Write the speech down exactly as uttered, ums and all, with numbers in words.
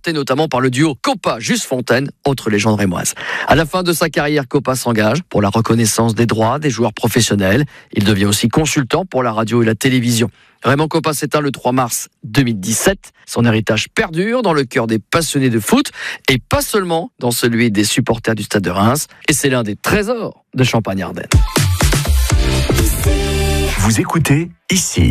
porté notamment par le duo Coppa-Juste Fontaine, autre légende rémoise. À la fin de sa carrière, Coppa s'engage pour la reconnaissance des droits des joueurs professionnels. Il devient aussi consultant pour la radio et la télévision. Raymond Coppa s'éteint le trois mars deux mille dix-sept. Son héritage perdure dans le cœur des passionnés de foot et pas seulement dans celui des supporters du Stade de Reims. Et c'est l'un des trésors de Champagne-Ardenne. Vous écoutez ici.